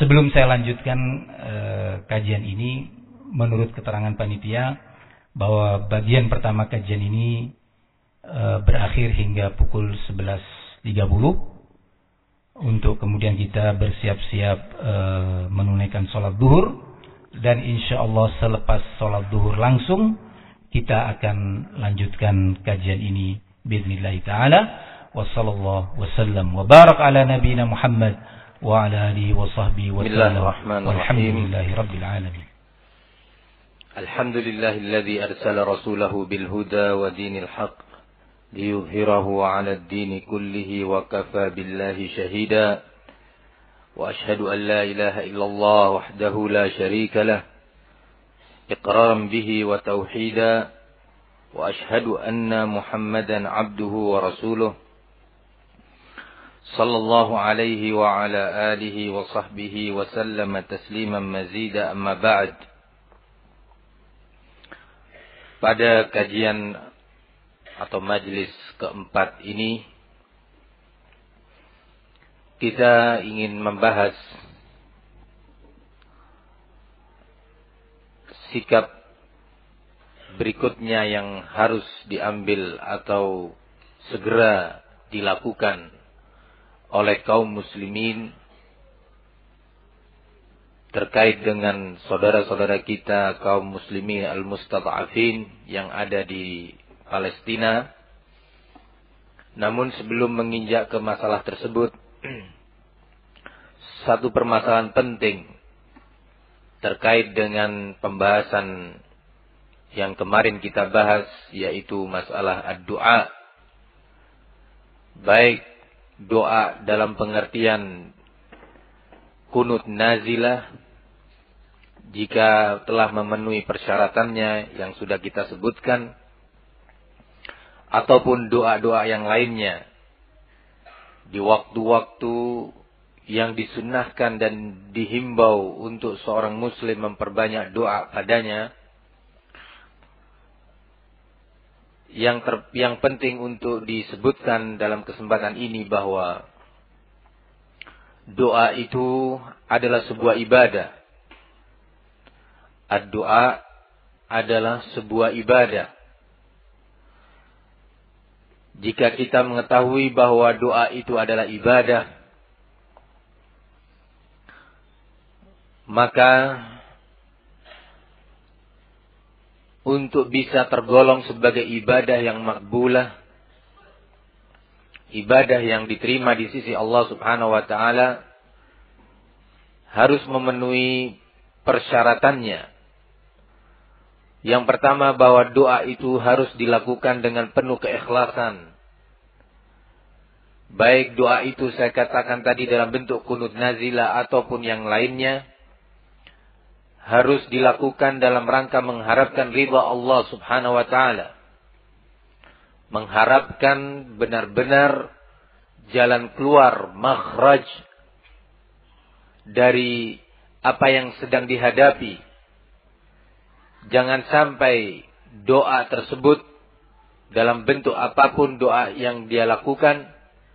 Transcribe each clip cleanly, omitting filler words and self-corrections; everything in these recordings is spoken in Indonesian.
sebelum saya lanjutkan kajian ini, menurut keterangan panitia bahwa bagian pertama kajian ini berakhir hingga pukul 11.30 untuk kemudian kita bersiap-siap menunaikan sholat duhur, dan insya Allah selepas sholat duhur langsung kita akan lanjutkan kajian ini biidznillah ta'ala. Wassallallahu wasallam wa barak ala nabiyina Muhammad wa ala alihi wa sahbihi wa sallam walhamdulillahi rabbil alamin. الحمد لله الذي أرسل رسوله بالهدى ودين الحق ليظهره على الدين كله وكفى بالله شهيدا وأشهد أن لا إله إلا الله وحده لا شريك له إقرارا به وتوحيدا وأشهد أن محمدا عبده ورسوله صلى الله عليه وعلى آله وصحبه وسلم تسليما مزيدا أما بعد. Pada kajian atau majlis keempat ini kita ingin membahas sikap berikutnya yang harus diambil atau segera dilakukan oleh kaum muslimin terkait dengan saudara-saudara kita kaum muslimin al-mustad'afin yang ada di Palestina. Namun sebelum menginjak ke masalah tersebut, satu permasalahan penting terkait dengan pembahasan yang kemarin kita bahas, yaitu masalah ad-du'a. Baik doa dalam pengertian kunut nazilah jika telah memenuhi persyaratannya yang sudah kita sebutkan, ataupun doa-doa yang lainnya di waktu-waktu yang disunnahkan dan dihimbau untuk seorang muslim memperbanyak doa padanya. Yang penting untuk disebutkan dalam kesempatan ini bahwa doa itu adalah sebuah ibadah. Ad-doa adalah sebuah ibadah. Jika kita mengetahui bahwa doa itu adalah ibadah, maka untuk bisa tergolong sebagai ibadah yang makbulah, ibadah yang diterima di sisi Allah Subhanahu wa taala, harus memenuhi persyaratannya. Yang pertama, bahwa doa itu harus dilakukan dengan penuh keikhlasan. Baik doa itu saya katakan tadi dalam bentuk kunut nazilah ataupun yang lainnya, harus dilakukan dalam rangka mengharapkan ridha Allah Subhanahu wa taala. Mengharapkan benar-benar jalan keluar, makhraj dari apa yang sedang dihadapi. Jangan sampai doa tersebut dalam bentuk apapun doa yang dia lakukan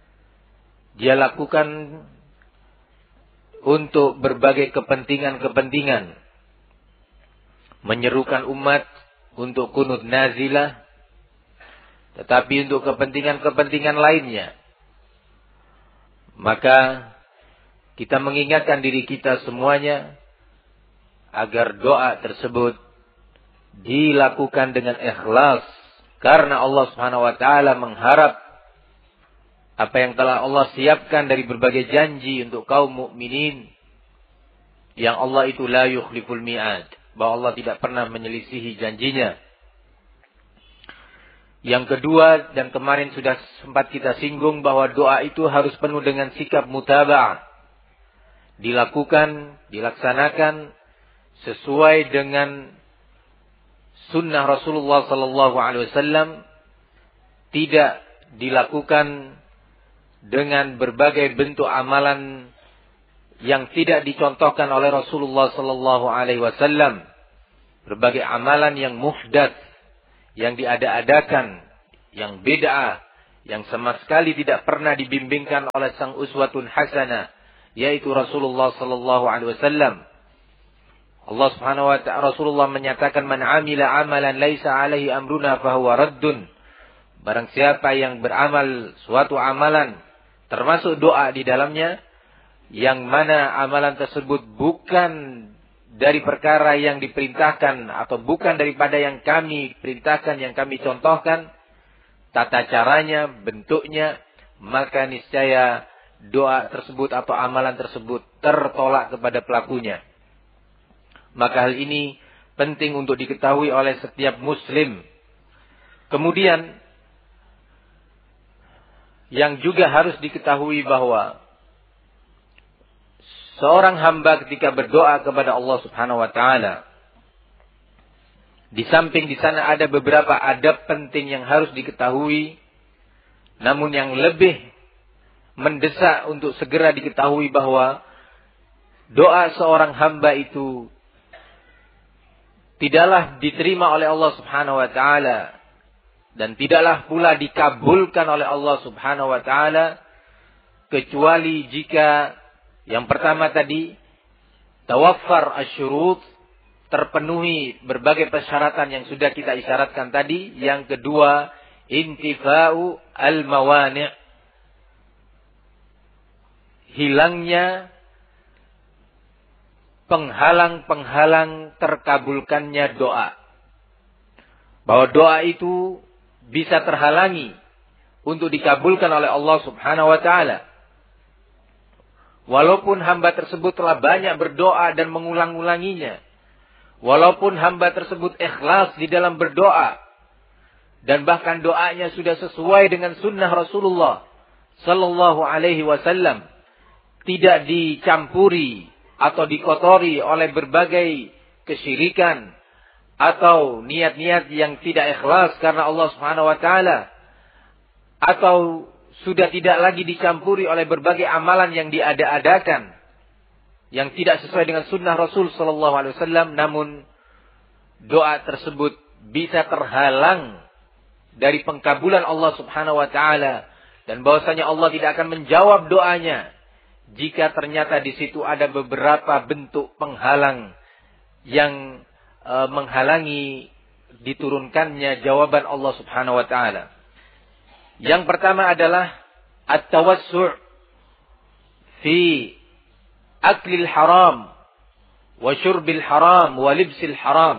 untuk berbagai kepentingan-kepentingan. Menyerukan umat untuk kunut nazilah, tetapi untuk kepentingan-kepentingan lainnya. Maka kita mengingatkan diri kita semuanya agar doa tersebut dilakukan dengan ikhlas, karena Allah Subhanahu wa taala mengharap apa yang telah Allah siapkan dari berbagai janji untuk kaum mukminin, yang Allah itu la yukhliful mi'ad, bahwa Allah tidak pernah menyelisihi janjinya. Yang kedua, dan kemarin sudah sempat kita singgung, bahwa doa itu harus penuh dengan sikap mutaba'ah, dilaksanakan sesuai dengan sunnah Rasulullah sallallahu alaihi wasallam, tidak dilakukan dengan berbagai bentuk amalan yang tidak dicontohkan oleh Rasulullah sallallahu alaihi wasallam, berbagai amalan yang muhdats, yang diada-adakan, yang bid'ah, yang sama sekali tidak pernah dibimbingkan oleh sang uswatun hasanah, yaitu Rasulullah sallallahu alaihi wasallam. Allah Subhanahu wa ta'ala, Rasulullah menyatakan, "Man 'amila 'amalan laisa 'alaihi amruna fahuwa raddun." Barang siapa yang beramal suatu amalan termasuk doa di dalamnya, yang mana amalan tersebut bukan dari perkara yang diperintahkan atau bukan daripada yang kami perintahkan, yang kami contohkan tata caranya, bentuknya, maka niscaya doa tersebut atau amalan tersebut tertolak kepada pelakunya. Maka hal ini penting untuk diketahui oleh setiap muslim. Kemudian yang juga harus diketahui bahwa seorang hamba ketika berdoa kepada Allah Subhanahu wa taala, di samping di sana ada beberapa adab penting yang harus diketahui, namun yang lebih mendesak untuk segera diketahui bahwa doa seorang hamba itu tidaklah diterima oleh Allah Subhanahu wa taala dan tidaklah pula dikabulkan oleh Allah Subhanahu wa taala kecuali jika yang pertama tadi tawaffar asyurut, terpenuhi berbagai persyaratan yang sudah kita isyaratkan tadi. Yang kedua, intifa'u al-mawani', hilangnya penghalang-penghalang terkabulkannya doa. Bahwa doa itu bisa terhalangi untuk dikabulkan oleh Allah Subhanahu wa taala. Walaupun hamba tersebut telah banyak berdoa dan mengulang-ulanginya. Walaupun hamba tersebut ikhlas di dalam berdoa. Dan bahkan doanya sudah sesuai dengan sunnah Rasulullah sallallahu alaihi wasallam. Tidak dicampuri atau dikotori oleh berbagai kesyirikan atau niat-niat yang tidak ikhlas karena Allah Subhanahu wa taala, atau sudah tidak lagi dicampuri oleh berbagai amalan yang diada-adakan yang tidak sesuai dengan sunnah Rasul sallallahu alaihi wasallam, namun doa tersebut bisa terhalang dari pengkabulan Allah Subhanahu wa taala, dan bahwasanya Allah tidak akan menjawab doanya jika ternyata di situ ada beberapa bentuk penghalang yang menghalangi diturunkannya jawaban Allah Subhanahu wa taala. Yang pertama adalah at-tawassu' fi aklil haram wa syurbil haram wa libsil haram.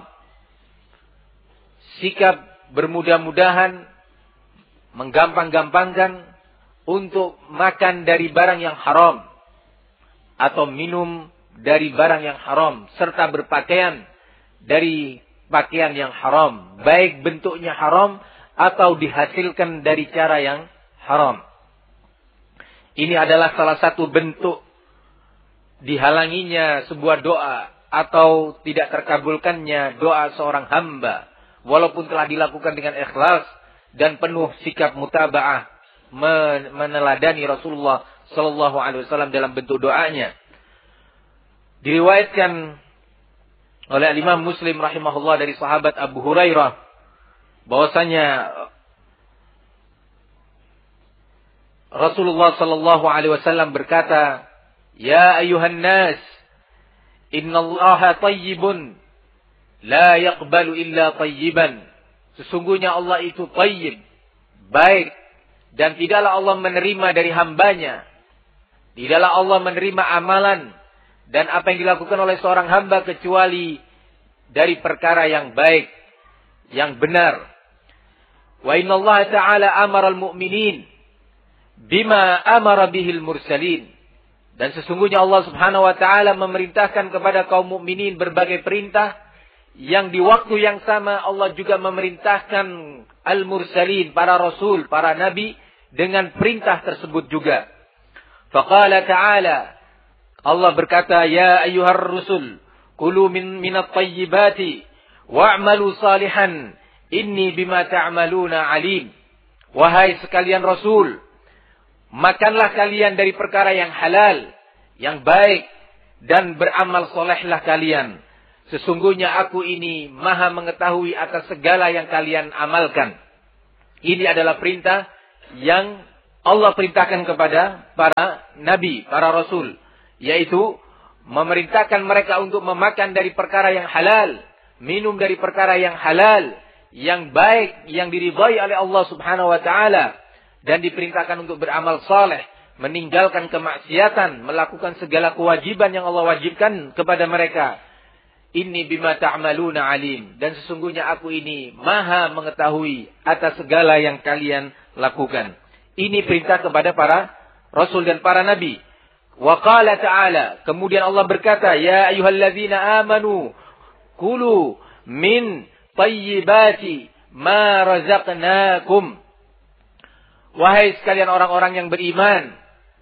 Sikap bermudah-mudahan, menggampang-gampangkan untuk makan dari barang yang haram atau minum dari barang yang haram, serta berpakaian dari pakaian yang haram, baik bentuknya haram atau dihasilkan dari cara yang haram. Ini adalah salah satu bentuk dihalanginya sebuah doa atau tidak terkabulkannya doa seorang hamba, walaupun telah dilakukan dengan ikhlas dan penuh sikap mutaba'ah, meneladani Rasulullah sallallahu alaihi wasallam dalam bentuk doanya. Diriwayatkan oleh Imam Muslim rahimahullah dari sahabat Abu Hurairah bahwasanya Rasulullah sallallahu alaihi wasallam berkata, "Ya ayuhan nas, innallaha tayyibun la yaqbalu illa tayyiban." Sesungguhnya Allah itu tayyib, baik, dan tidaklah Allah menerima dari hambanya. Tidaklah Allah menerima amalan dan apa yang dilakukan oleh seorang hamba kecuali dari perkara yang baik, yang benar. Wa innallaha ta'ala amara al-mu'minin bima amara bihil mursalin. Dan sesungguhnya Allah Subhanahu wa taala memerintahkan kepada kaum mukminin berbagai perintah yang di waktu yang sama Allah juga memerintahkan al-mursalin, para rasul, para nabi dengan perintah tersebut juga. Faqala ta'ala, Allah berkata, "Ya ayyuhar rusul, kulu minat tayyibati wa'malu salihan, inni bima ta'maluna alim." Wahai sekalian rasul, makanlah kalian dari perkara yang halal, yang baik, dan beramal solehlah kalian. Sesungguhnya aku ini maha mengetahui atas segala yang kalian amalkan. Ini adalah perintah yang Allah perintahkan kepada para nabi, para rasul, yaitu memerintahkan mereka untuk memakan dari perkara yang halal, minum dari perkara yang halal, yang baik, yang diridhai oleh Allah Subhanahu wa taala, dan diperintahkan untuk beramal saleh, meninggalkan kemaksiatan, melakukan segala kewajiban yang Allah wajibkan kepada mereka. Inni bima ta'maluna alim, dan sesungguhnya aku ini maha mengetahui atas segala yang kalian lakukan. Ini perintah kepada para rasul dan para nabi. Wa qala ta'ala, kemudian Allah berkata, ya ayyuhalladzina amanu kulu min tayyibati ma razaqnakum. Wahai sekalian orang-orang yang beriman,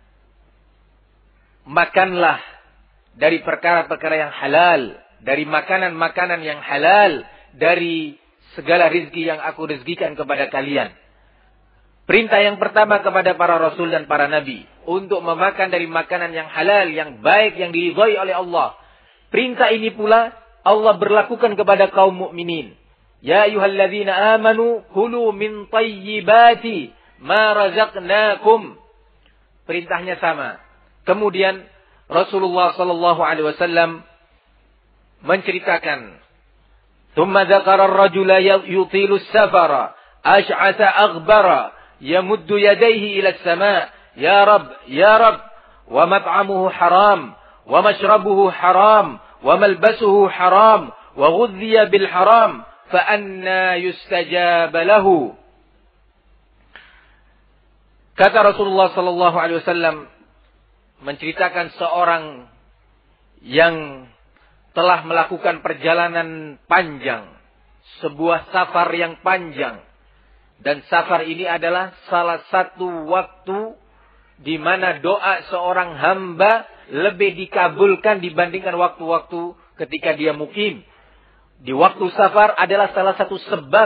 makanlah dari perkara-perkara yang halal, dari makanan-makanan yang halal, dari segala rizki yang aku rizkikan kepada kalian. Perintah yang pertama kepada para rasul dan para nabi untuk memakan dari makanan yang halal, yang baik, yang diridhai oleh Allah. Perintah ini pula Allah berlakukan kepada kaum mukminin. Ya ayyuhalladzina amanu kulu min tayyibati ma razaqnakum. Perintahnya sama. Kemudian Rasulullah sallallahu alaihi wasallam menceritakan, "Tsumma dzakara ar-rajula yutilu as-safara, ash'atha aghbara, yamuddu yadayhi ila as-sama', ya Rabb, wa mat'amuhu haram, wa mashrabuhu haram, wa malbasuhu haram, wa ghudhiya bil haram, fa anna yustajab lahu." Kata Rasulullah sallallahu alaihi wasallam menceritakan seorang yang telah melakukan perjalanan panjang, sebuah safar yang panjang. Dan safar ini adalah salah satu waktu di mana doa seorang hamba lebih dikabulkan dibandingkan waktu-waktu ketika dia mukim. Di waktu safar adalah salah satu sebab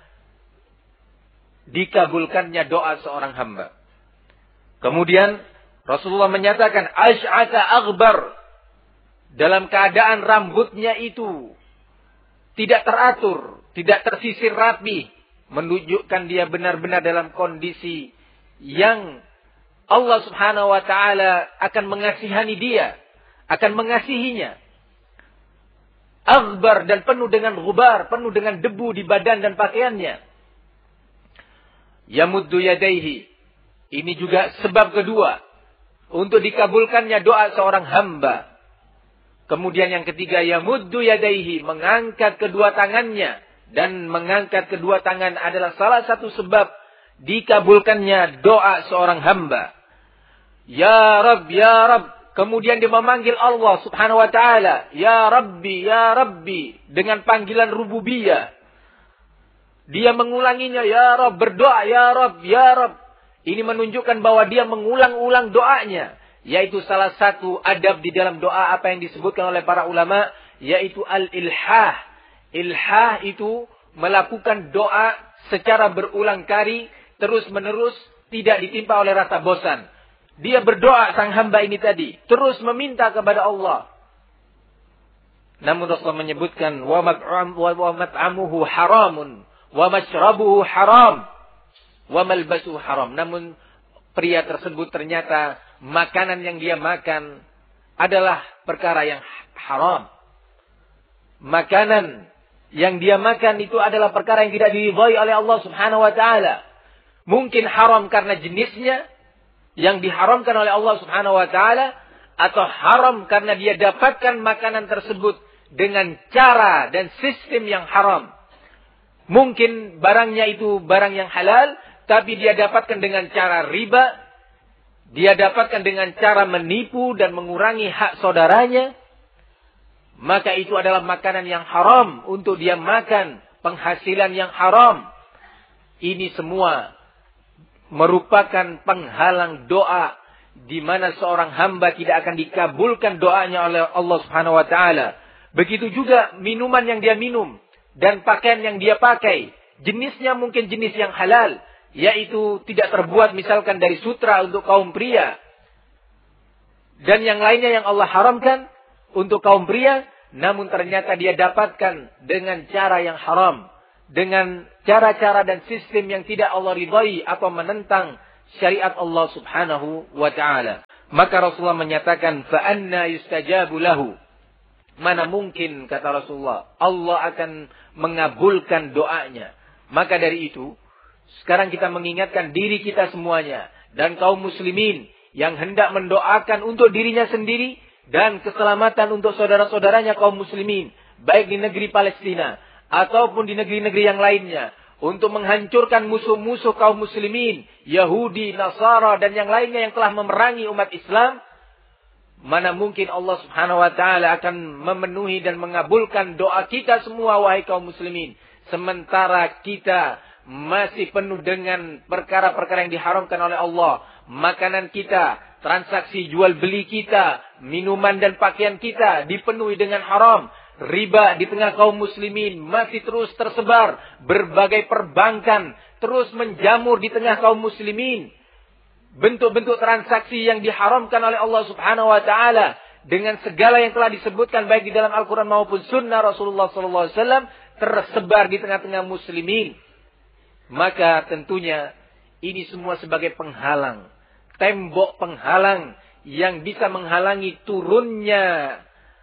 dikabulkannya doa seorang hamba. Kemudian Rasulullah menyatakan, ash'ata aghbar, dalam keadaan rambutnya itu tidak teratur, tidak tersisir rapi, menunjukkan dia benar-benar dalam kondisi yang Allah Subhanahu wa taala akan mengasihani dia, akan mengasihinya. Aghbar, dan penuh dengan ghubar, penuh dengan debu di badan dan pakaiannya. Yamuddu yadaihi, ini juga sebab kedua untuk dikabulkannya doa seorang hamba. Kemudian yang ketiga, yamuddu yadaihi, mengangkat kedua tangannya. Dan mengangkat kedua tangan adalah salah satu sebab dikabulkannya doa seorang hamba. Ya Rabb, ya Rabb. Kemudian dia memanggil Allah Subhanahu wa taala, ya Rabbi, dengan panggilan rububiyah. Dia mengulanginya, ya Rabb, berdoa, ya Rabb, ya Rabb. Ini menunjukkan bahwa dia mengulang-ulang doanya. Yaitu salah satu adab di dalam doa apa yang disebutkan oleh para ulama, yaitu al-ilhah. Ilhah itu melakukan doa secara berulang kali, terus-menerus, tidak ditimpa oleh rasa bosan. Dia berdoa, sang hamba ini tadi, terus meminta kepada Allah. Namun Rasulullah menyebutkan, wa mat'amuhu haramun, wa mashrabuhu haram, wa malbasuhu haram. Namun pria tersebut ternyata makanan yang dia makan adalah perkara yang haram. Makanan yang dia makan itu adalah perkara yang tidak diridhai oleh Allah Subhanahu wa taala. Mungkin haram karena jenisnya yang diharamkan oleh Allah Subhanahu wa taala, atau haram karena dia dapatkan makanan tersebut dengan cara dan sistem yang haram. Mungkin barangnya itu barang yang halal, tapi dia dapatkan dengan cara riba. Dia dapatkan dengan cara menipu dan mengurangi hak saudaranya. Maka itu adalah makanan yang haram untuk dia makan. Penghasilan yang haram. Ini semua merupakan penghalang doa. Di mana seorang hamba tidak akan dikabulkan doanya oleh Allah Subhanahu wa ta'ala. Begitu juga minuman yang dia minum. Dan pakaian yang dia pakai. Jenisnya mungkin jenis yang halal. Yaitu tidak terbuat misalkan dari sutra untuk kaum pria. Dan yang lainnya yang Allah haramkan untuk kaum pria. Namun ternyata dia dapatkan dengan cara yang haram. Dengan cara-cara dan sistem yang tidak Allah ridhai atau menentang syariat Allah Subhanahu wa ta'ala. Maka Rasulullah menyatakan, فَأَنَّا يُسْتَجَابُ لَهُ. Mana mungkin, kata Rasulullah, Allah akan mengabulkan doanya. Maka dari itu, sekarang kita mengingatkan diri kita semuanya dan kaum muslimin yang hendak mendoakan untuk dirinya sendiri dan keselamatan untuk saudara-saudaranya kaum muslimin, baik di negeri Palestina ataupun di negeri-negeri yang lainnya, untuk menghancurkan musuh-musuh kaum muslimin, Yahudi, Nasara dan yang lainnya yang telah memerangi umat Islam. Mana mungkin Allah Subhanahu wa taala akan memenuhi dan mengabulkan doa kita semua, wahai kaum muslimin, sementara kita masih penuh dengan perkara-perkara yang diharamkan oleh Allah. Makanan kita, transaksi jual beli kita, minuman dan pakaian kita dipenuhi dengan haram. Riba di tengah kaum muslimin masih terus tersebar. Berbagai perbankan terus menjamur di tengah kaum muslimin. Bentuk-bentuk transaksi yang diharamkan oleh Allah Subhanahu wa taala dengan segala yang telah disebutkan baik di dalam Al-Qur'an maupun sunnah Rasulullah sallallahu alaihi wasallam tersebar di tengah-tengah muslimin. Maka tentunya ini semua sebagai penghalang, tembok penghalang yang bisa menghalangi turunnya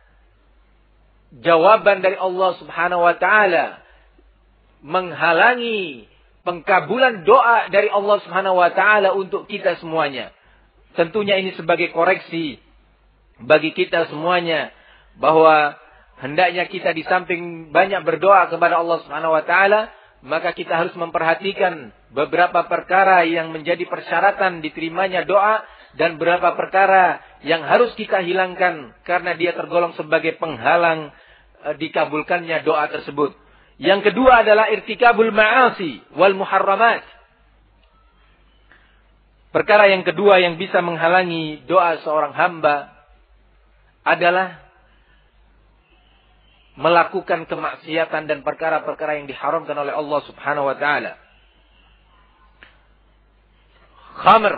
jawaban dari Allah Subhanahu wa taala, menghalangi pengkabulan doa dari Allah Subhanahu wa taala untuk kita semuanya. Tentunya ini sebagai koreksi bagi kita semuanya, bahwa hendaknya kita di samping banyak berdoa kepada Allah Subhanahu wa taala, maka kita harus memperhatikan beberapa perkara yang menjadi persyaratan diterimanya doa dan beberapa perkara yang harus kita hilangkan karena dia tergolong sebagai penghalang dikabulkannya doa tersebut. Yang kedua adalah irtikabul ma'asi wal muharramat. Perkara yang kedua yang bisa menghalangi doa seorang hamba adalah melakukan kemaksiatan dan perkara-perkara yang diharamkan oleh Allah Subhanahu wa taala. Khamr,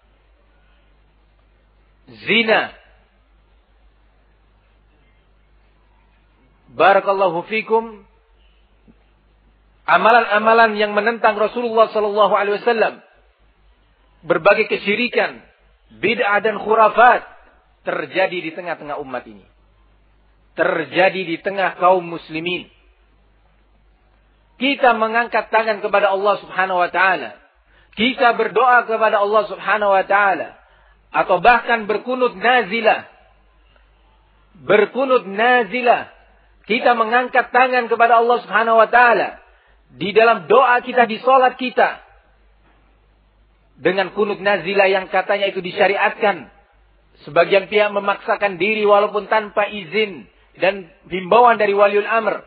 zina, barakallahu fikum, amalan-amalan yang menentang Rasulullah sallallahu alaihi wasallam, berbagai kesyirikan, bid'ah dan khurafat terjadi di tengah-tengah umat ini. Terjadi di tengah kaum muslimin. Kita mengangkat tangan kepada Allah Subhanahu wa taala. Kita berdoa kepada Allah Subhanahu wa taala, atau bahkan berkunut nazilah. Berkunut nazilah. Kita mengangkat tangan kepada Allah Subhanahu wa taala di dalam doa kita, di salat kita, dengan kunut nazilah yang katanya itu disyariatkan. Sebagian pihak memaksakan diri walaupun tanpa izin dan himbauan dari waliul amr.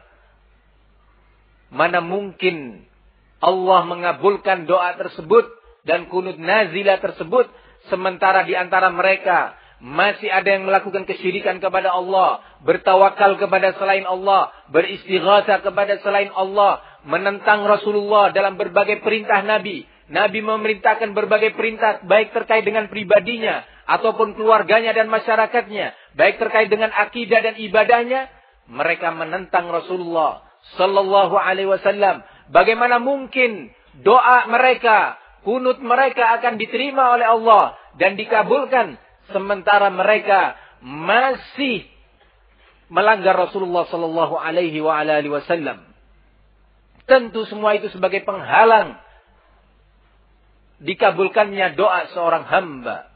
Mana mungkin Allah mengabulkan doa tersebut dan kunut nazilah tersebut, sementara di antara mereka masih ada yang melakukan kesyirikan kepada Allah, bertawakal kepada selain Allah, beristighatsah kepada selain Allah, menentang Rasulullah dalam berbagai perintah Nabi. Nabi memerintahkan berbagai perintah, baik terkait dengan pribadinya ataupun keluarganya dan masyarakatnya, baik terkait dengan akidah dan ibadahnya. Mereka menentang Rasulullah sallallahu alaihi wasallam. Bagaimana mungkin doa mereka, kunut mereka akan diterima oleh Allah dan dikabulkan, sementara mereka masih melanggar Rasulullah sallallahu alaihi wasallam. Tentu semua itu sebagai penghalang dikabulkannya doa seorang hamba.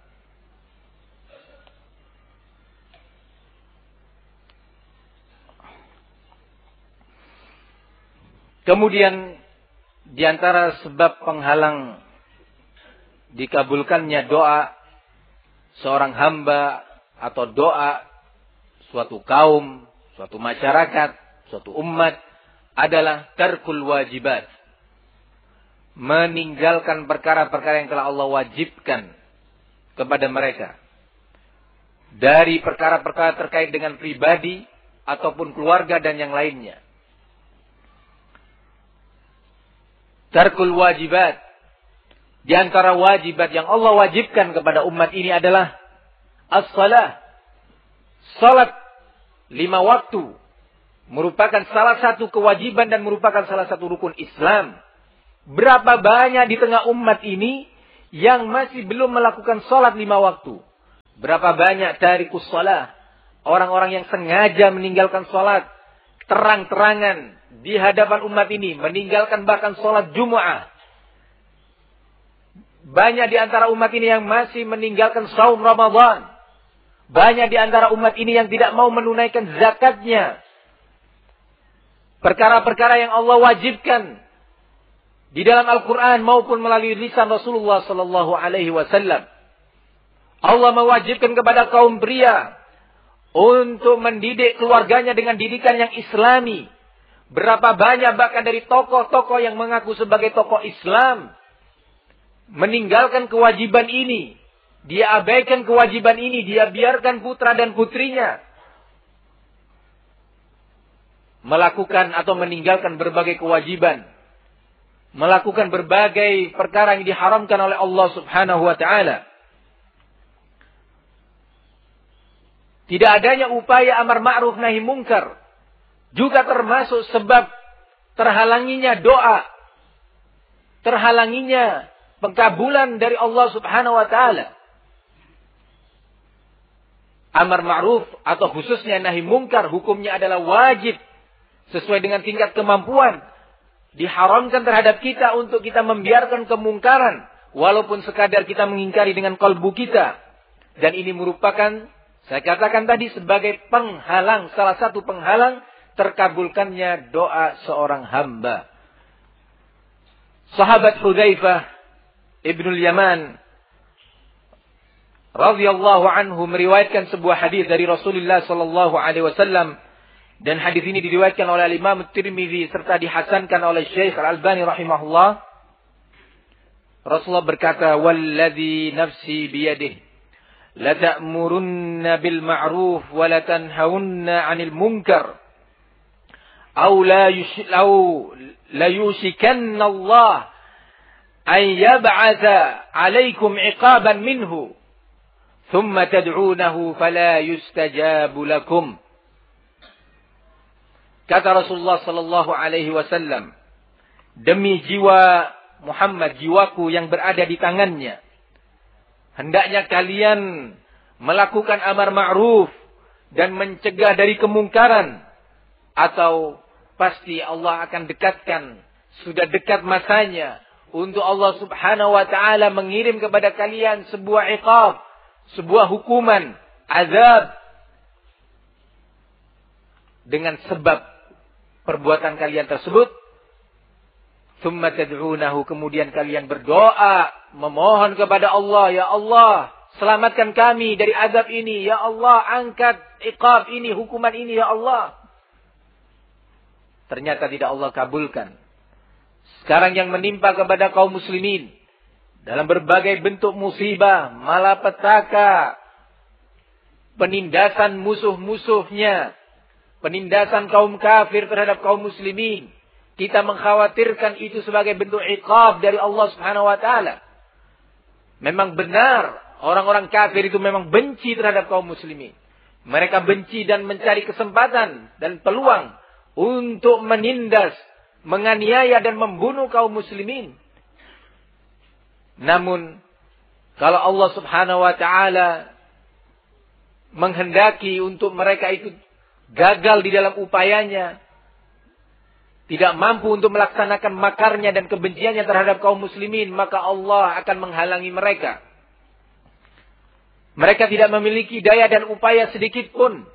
Kemudian di antara sebab penghalang dikabulkannya doa seorang hamba atau doa suatu kaum, suatu masyarakat, suatu umat adalah tarkul wajibat. Meninggalkan perkara-perkara yang telah Allah wajibkan kepada mereka. Dari perkara-perkara terkait dengan pribadi ataupun keluarga dan yang lainnya. Tarkul wajibat. Di antara wajibat yang Allah wajibkan kepada umat ini adalah as-salah. Salat 5 waktu merupakan salah satu kewajiban dan merupakan salah satu rukun Islam. Berapa banyak di tengah umat ini yang masih belum melakukan salat 5 waktu. Berapa banyak tarikus shalah, orang-orang yang sengaja meninggalkan salat terang-terangan di hadapan umat ini, meninggalkan bahkan salat Jumu'ah. Banyak di antara umat ini yang masih meninggalkan saum Ramadan. Banyak di antara umat ini yang tidak mau menunaikan zakatnya. Perkara-perkara yang Allah wajibkan di dalam Al-Quran maupun melalui lisan Rasulullah sallallahu alaihi wasallam. Allah mewajibkan kepada kaum pria untuk mendidik keluarganya dengan didikan yang islami. Berapa banyak bahkan dari tokoh-tokoh yang mengaku sebagai tokoh Islam meninggalkan kewajiban ini. Dia abaikan kewajiban ini. Dia biarkan putra dan putrinya melakukan atau meninggalkan berbagai kewajiban. Melakukan berbagai perkara yang diharamkan oleh Allah subhanahu wa ta'ala. Tidak adanya upaya amar ma'ruf nahi mungkar juga termasuk sebab terhalanginya doa. Terhalanginya pengkabulan dari Allah subhanahu wa ta'ala. Amar ma'ruf atau khususnya nahi mungkar hukumnya adalah wajib sesuai dengan tingkat kemampuan. Diharamkan terhadap kita untuk kita membiarkan kemungkaran walaupun sekadar kita mengingkari dengan kalbu kita. Dan ini merupakan, saya katakan tadi, sebagai penghalang, salah satu penghalang terkabulkannya doa seorang hamba. Sahabat Hudzaifah Ibnul Yaman radhiyallahu anhu meriwayatkan sebuah hadis dari Rasulullah sallallahu alaihi wasallam, dan hadis ini diriwayatkan oleh Imam Tirmidzi serta dihasankan oleh Syekh Al-Albani rahimahullah. Rasulullah berkata, "Walladzi nafsi biyadihi la ta'murunna bil ma'ruf wa la tanhaunna 'anil munkar aw la yushikanna Allah an yab'atha 'alaykum 'iqaban minhu thumma tad'unahu fala yustajabu lakum." Kata Rasulullah sallallahu alaihi wasallam, demi jiwa Muhammad, jiwaku yang berada di tangannya, hendaknya kalian melakukan amar ma'ruf dan mencegah dari kemungkaran, atau pasti Allah akan dekatkan, sudah dekat masanya untuk Allah subhanahu wa ta'ala mengirim kepada kalian sebuah iqab, sebuah hukuman, azab, dengan sebab perbuatan kalian tersebut. Tsumma tad'unahu, kemudian kalian berdoa, memohon kepada Allah, ya Allah, selamatkan kami dari azab ini, ya Allah, angkat iqab ini, hukuman ini, ya Allah. Ternyata tidak Allah kabulkan. Sekarang yang menimpa kepada kaum muslimin dalam berbagai bentuk musibah, malapetaka, penindasan musuh-musuhnya, penindasan kaum kafir terhadap kaum muslimin, kita mengkhawatirkan itu sebagai bentuk iqab dari Allah subhanahu wa ta'ala. Memang benar, orang-orang kafir itu memang benci terhadap kaum muslimin. Mereka benci dan mencari kesempatan dan peluang untuk menindas, menganiaya dan membunuh kaum muslimin. Namun, kalau Allah subhanahu wa ta'ala menghendaki untuk mereka itu gagal di dalam upayanya, tidak mampu untuk melaksanakan makarnya dan kebenciannya terhadap kaum muslimin, maka Allah akan menghalangi mereka. Mereka tidak memiliki daya dan upaya sedikit pun.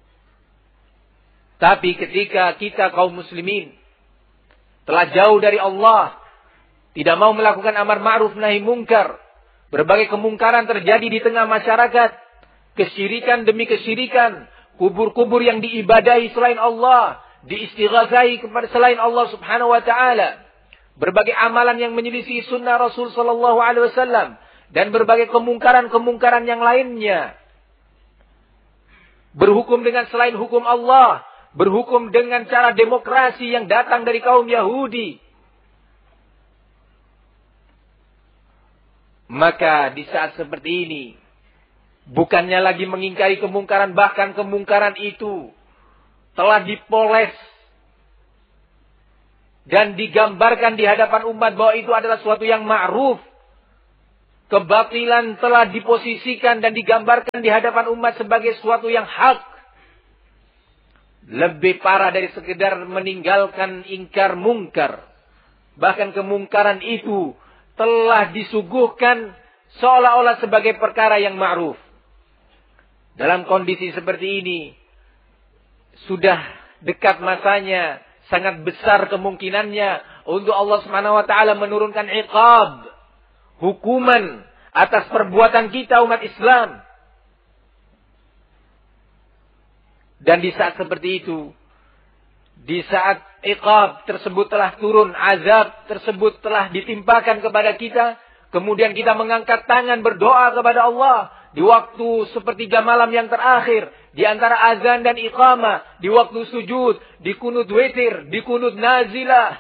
Tapi ketika kita kaum muslimin telah jauh dari Allah, tidak mau melakukan amar ma'ruf nahi mungkar, berbagai kemungkaran terjadi di tengah masyarakat, kesyirikan demi kesyirikan, kubur-kubur yang diibadahi selain Allah, diistighatsai kepada selain Allah subhanahu wa ta'ala, berbagai amalan yang menyelisih sunnah Rasul sallallahu alaihi wasallam, dan berbagai kemungkaran-kemungkaran yang lainnya. Berhukum dengan selain hukum Allah, berhukum dengan cara demokrasi yang datang dari kaum Yahudi. Maka di saat seperti ini, bukannya lagi mengingkari kemungkaran, bahkan kemungkaran itu telah dipoles dan digambarkan di hadapan umat bahwa itu adalah suatu yang ma'ruf. Kebatilan telah diposisikan dan digambarkan di hadapan umat sebagai sesuatu yang hak. Lebih parah dari sekedar meninggalkan ingkar mungkar. Bahkan kemungkaran itu telah disuguhkan seolah-olah sebagai perkara yang ma'ruf. Dalam kondisi seperti ini, sudah dekat masanya, sangat besar kemungkinannya untuk Allah Subhanahu wa taala menurunkan iqab, hukuman atas perbuatan kita umat Islam. Dan di saat seperti itu, di saat iqab tersebut telah turun, azab tersebut telah ditimpakan kepada kita, kemudian kita mengangkat tangan berdoa kepada Allah di waktu sepertiga malam yang terakhir, di antara azan dan iqamah, di waktu sujud, di kunut witir, di kunut nazilah.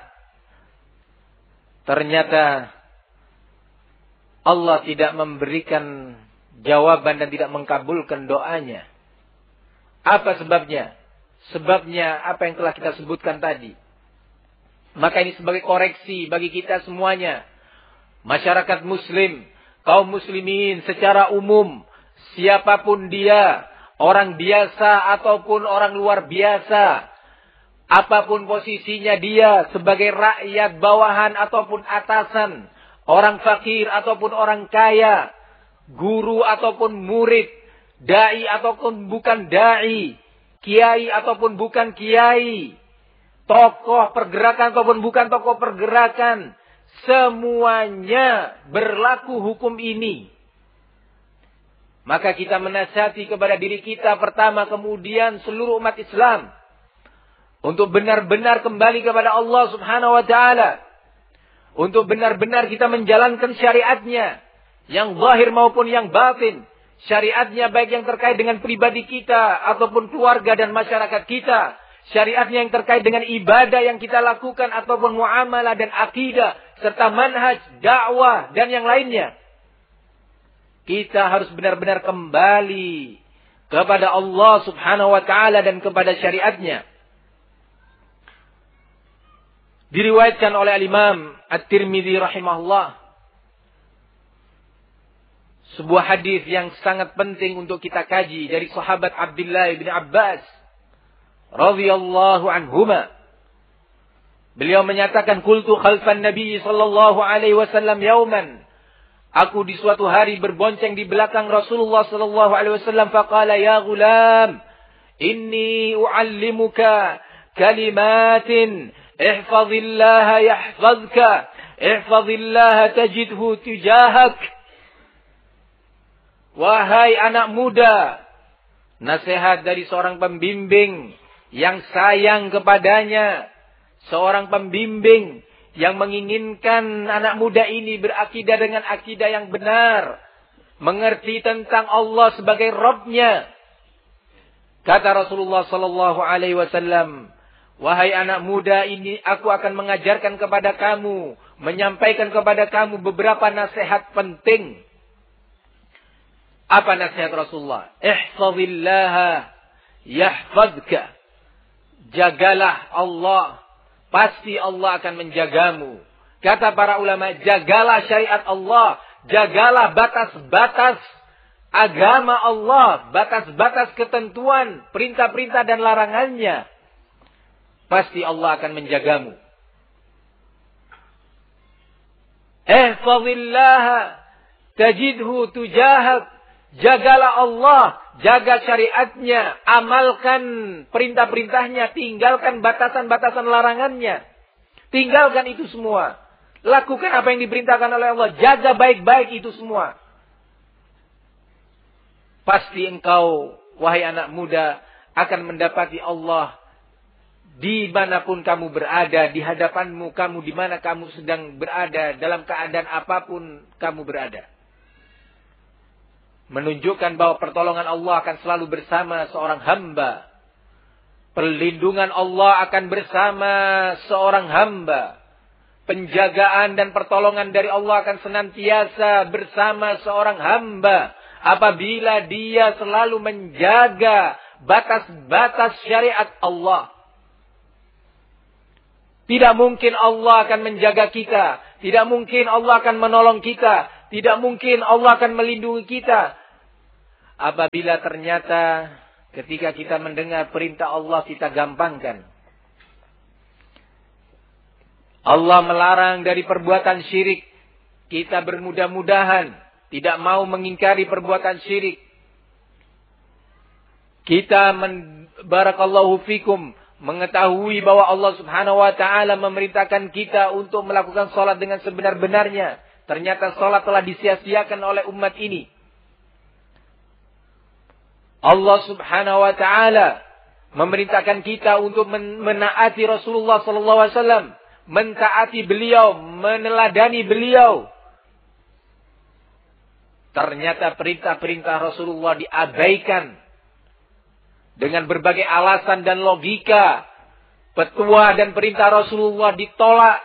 Ternyata Allah tidak memberikan jawaban dan tidak mengkabulkan doanya. Apa sebabnya? Sebabnya apa yang telah kita sebutkan tadi. Maka ini sebagai koreksi bagi kita semuanya. Masyarakat muslim, kaum muslimin secara umum, siapapun dia, orang biasa ataupun orang luar biasa, apapun posisinya dia, sebagai rakyat bawahan ataupun atasan, orang fakir ataupun orang kaya, guru ataupun murid, dai ataupun bukan dai, kiai ataupun bukan kiai, tokoh pergerakan ataupun bukan tokoh pergerakan, semuanya berlaku hukum ini. Maka kita menasihati kepada diri kita pertama, kemudian seluruh umat Islam, untuk benar-benar kembali kepada Allah Subhanahu wa taala, untuk benar-benar kita menjalankan syariatnya, yang zahir maupun yang batin. Syariatnya baik yang terkait dengan pribadi kita ataupun keluarga dan masyarakat kita. Syariatnya yang terkait dengan ibadah yang kita lakukan ataupun muamalah dan akidah serta manhaj, dakwah dan yang lainnya. Kita harus benar-benar kembali kepada Allah Subhanahu wa taala dan kepada syariatnya. Diriwayatkan oleh Al-Imam At-Tirmidzi rahimahullah, sebuah hadis yang sangat penting untuk kita kaji dari sahabat Abdullah bin Abbas radhiyallahu anhuma. Beliau menyatakan, qultu khalfan Nabi sallallahu alaihi wasallam yauman. Aku di suatu hari berbonceng di belakang Rasulullah sallallahu alaihi wasallam, faqala ya ghulam, inni uallimuka kalimatin, ihfazillaha yahfazka, ihfazillaha tajidhu tujahak. Wahai anak muda, nasihat dari seorang pembimbing yang sayang kepadanya, seorang pembimbing yang menginginkan anak muda ini berakidah dengan akidah yang benar, mengerti tentang Allah sebagai Rabb-Nya. Kata Rasulullah sallallahu alaihi wasallam, wahai anak muda ini, aku akan mengajarkan kepada kamu, menyampaikan kepada kamu beberapa nasihat penting. Apa nasihat Rasulullah? Ihfazillaha yahfazka. Jagalah Allah, pasti Allah akan menjagamu. Kata para ulama, jagalah syariat Allah, jagalah batas-batas agama Allah, batas-batas ketentuan, perintah-perintah dan larangannya. Pasti Allah akan menjagamu. Ihfazillaha tajidhu tujahak. Jagalah Allah, jaga syariatnya, amalkan perintah-perintahnya, tinggalkan batasan-batasan larangannya. Tinggalkan itu semua. Lakukan apa yang diperintahkan oleh Allah, jaga baik-baik itu semua. Pasti engkau, wahai anak muda, akan mendapati Allah dimanapun kamu berada, di hadapanmu, kamu dimana kamu sedang berada, dalam keadaan apapun kamu berada. Menunjukkan bahwa pertolongan Allah akan selalu bersama seorang hamba. Perlindungan Allah akan bersama seorang hamba. Penjagaan dan pertolongan dari Allah akan senantiasa bersama seorang hamba. Apabila dia selalu menjaga batas-batas syariat Allah. Tidak mungkin Allah akan menjaga kita. Tidak mungkin Allah akan menolong kita. Tidak mungkin Allah akan melindungi kita. Apabila ternyata ketika kita mendengar perintah Allah kita gampangkan. Allah melarang dari perbuatan syirik. Kita bermudah-mudahan tidak mau mengingkari perbuatan syirik. Kita barakallahu fikum mengetahui bahwa Allah Subhanahu wa taala memerintahkan kita untuk melakukan salat dengan sebenar-benarnya. Ternyata salat telah disia-siakan oleh umat ini. Allah Subhanahu wa taala memerintahkan kita untuk menaati Rasulullah sallallahu alaihi wasallam, mentaati beliau, meneladani beliau. Ternyata perintah-perintah Rasulullah diabaikan dengan berbagai alasan dan logika. Petua dan perintah Rasulullah ditolak.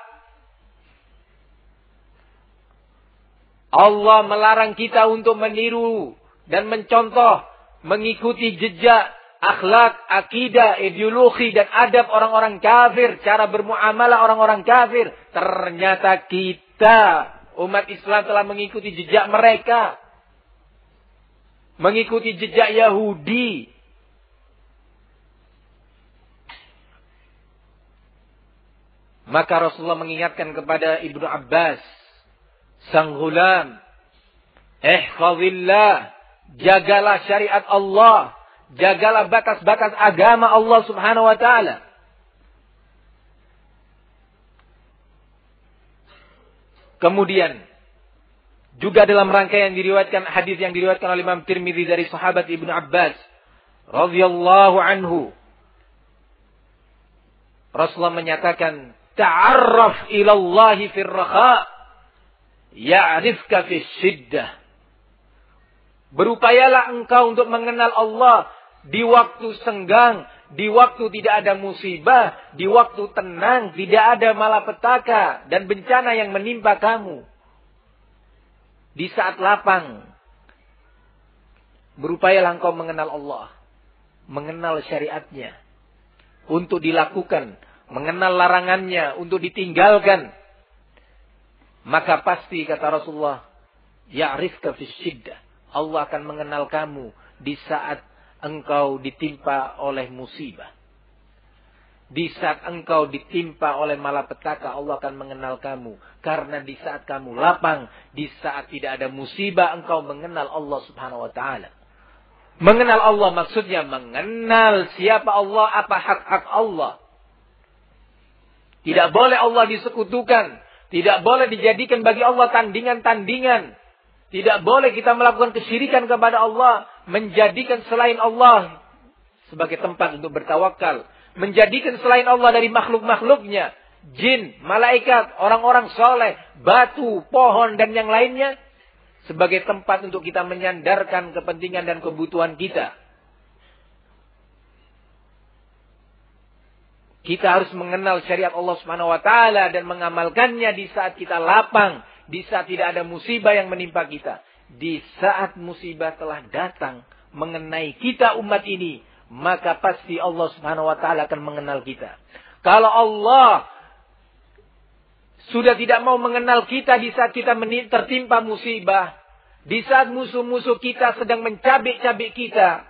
Allah melarang kita untuk meniru dan mencontoh, mengikuti jejak, akhlak, akidah, ideologi dan adab orang-orang kafir, cara bermuamalah orang-orang kafir. Ternyata kita, umat Islam, telah mengikuti jejak mereka. Mengikuti jejak Yahudi. Maka Rasulullah mengingatkan kepada Ibnu Abbas, sang ghulam, ihfazillah, jagalah syariat Allah, jagalah batas-batas agama Allah Subhanahu wa taala. Kemudian juga dalam rangkaian diriwayatkan hadis yang diriwayatkan oleh Imam Tirmidzi dari sahabat Ibnu Abbas radhiyallahu anhu, Rasulullah menyatakan, ta'arraf ilallahi fir raha ya'rifka fis syiddah. Berupayalah engkau untuk mengenal Allah di waktu senggang, di waktu tidak ada musibah, di waktu tenang, tidak ada malapetaka dan bencana yang menimpa kamu. Di saat lapang, berupayalah engkau mengenal Allah, mengenal syariatnya untuk dilakukan, mengenal larangannya untuk ditinggalkan. Maka pasti, kata Rasulullah, ya'rifka fis syiddah, Allah akan mengenal kamu di saat engkau ditimpa oleh musibah. Di saat engkau ditimpa oleh malapetaka, Allah akan mengenal kamu. Karena di saat kamu lapang, di saat tidak ada musibah, engkau mengenal Allah Subhanahu wa ta'ala. Mengenal Allah maksudnya mengenal siapa Allah, apa hak-hak Allah. Tidak boleh Allah disekutukan. Tidak boleh dijadikan bagi Allah tandingan-tandingan. Tidak boleh kita melakukan kesyirikan kepada Allah. Menjadikan selain Allah sebagai tempat untuk bertawakal. Menjadikan selain Allah dari makhluk-makhluknya. Jin, malaikat, orang-orang soleh, batu, pohon, dan yang lainnya. Sebagai tempat untuk kita menyandarkan kepentingan dan kebutuhan kita. Kita harus mengenal syariat Allah Subhanahu wa taala dan mengamalkannya di saat kita lapang, di saat tidak ada musibah yang menimpa kita. Di saat musibah telah datang mengenai kita umat ini, maka pasti Allah Subhanahu wa taala akan mengenal kita. Kalau Allah sudah tidak mau mengenal kita di saat kita tertimpa musibah, di saat musuh-musuh kita sedang mencabik-cabik kita,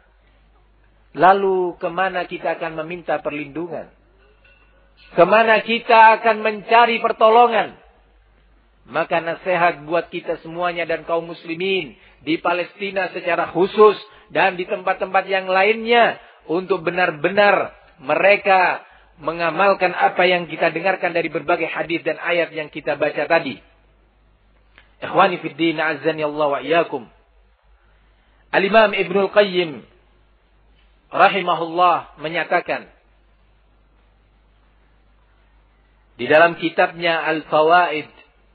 lalu kemana kita akan meminta perlindungan? Kemana kita akan mencari pertolongan? Maka nasihat buat kita semuanya dan kaum muslimin di Palestina secara khusus dan di tempat-tempat yang lainnya untuk benar-benar mereka mengamalkan apa yang kita dengarkan dari berbagai hadis dan ayat yang kita baca tadi. Ikhwani fid din, azzani Allah wa iyyakum. Al-Imam Ibnul Qayyim rahimahullah menyatakan di dalam kitabnya Al-Fawaid,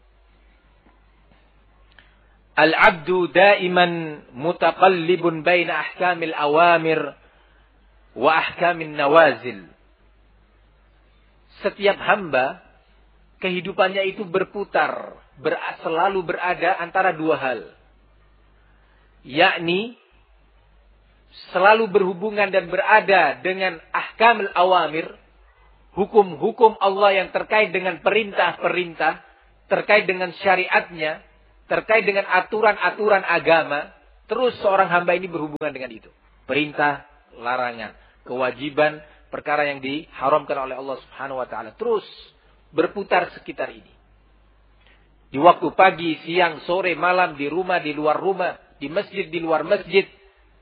Al-'abdu daiman mutaqallibun baina ahkamil awamir wa ahkamin nawazil. Setiap hamba kehidupannya itu berputar, selalu berada antara dua hal. Yakni selalu berhubungan dan berada dengan ahkamil awamir, hukum-hukum Allah yang terkait dengan perintah-perintah, terkait dengan syariatnya, terkait dengan aturan-aturan agama, terus seorang hamba ini berhubungan dengan itu. Perintah, larangan, kewajiban, perkara yang diharamkan oleh Allah Subhanahu wa taala, terus berputar sekitar ini. Di waktu pagi, siang, sore, malam, di rumah, di luar rumah, di masjid, di luar masjid.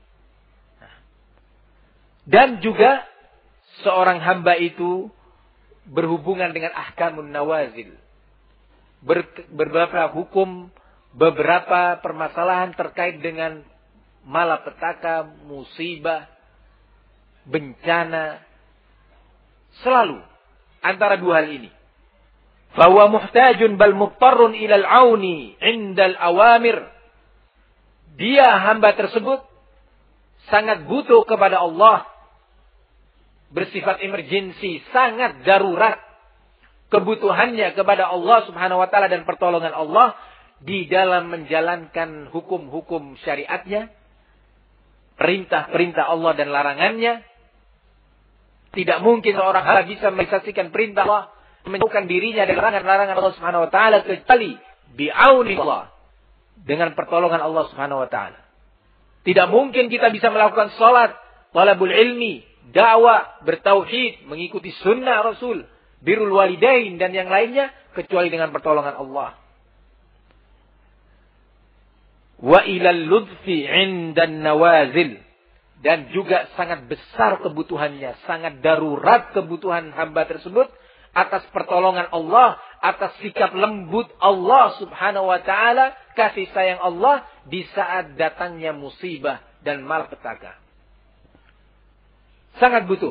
Dan juga seorang hamba itu berhubungan dengan ahkamun nawazil. Beberapa hukum, beberapa permasalahan terkait dengan malapetaka, musibah, bencana. Selalu antara dua hal ini. Fahuwa muhtajun bal muttarrun ilal auni indal awamir. Dia hamba tersebut sangat butuh kepada Allah. Bersifat emergensi, sangat darurat. Kebutuhannya kepada Allah Subhanahu wa taala dan pertolongan Allah di dalam menjalankan hukum-hukum syariatnya, perintah-perintah Allah dan larangannya. Tidak mungkin seorang hamba bisa merealisasikan perintah Allah, menjauhkan dirinya dari larangan-larangan Allah Subhanahu wa taala kecuali bi'auni Allah, dengan pertolongan Allah Subhanahu wa taala. Tidak mungkin kita bisa melakukan salat, talabul ilmi, dakwah, bertauhid, mengikuti sunnah Rasul, birrul walidain dan yang lainnya kecuali dengan pertolongan Allah. Wa ilal ludfi 'indan nawazil, dan juga sangat besar kebutuhannya, sangat darurat kebutuhan hamba tersebut atas pertolongan Allah, atas sikap lembut Allah Subhanahu wa taala, kasih sayang Allah di saat datangnya musibah dan malapetaka. Sangat butuh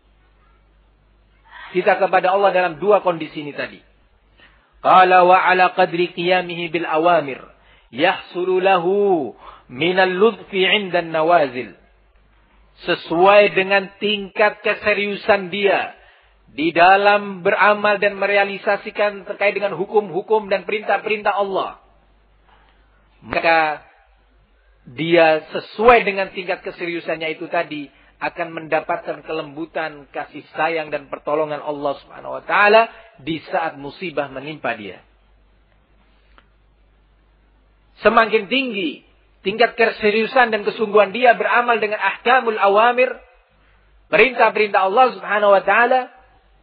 kita kepada Allah dalam dua kondisi ini tadi. Qala wa ala qadri qiyamihi bil awamir yahsulu lahu minal ludfi 'inda nawazil. Sesuai dengan tingkat keseriusan dia di dalam beramal dan merealisasikan terkait dengan hukum-hukum dan perintah-perintah Allah, maka dia sesuai dengan tingkat keseriusannya itu tadi akan mendapatkan kelembutan, kasih sayang dan pertolongan Allah Subhanahu wa taala di saat musibah menimpa dia. Semakin tinggi tingkat keseriusan dan kesungguhan dia beramal dengan ahkamul awamir, perintah-perintah Allah Subhanahu wa taala,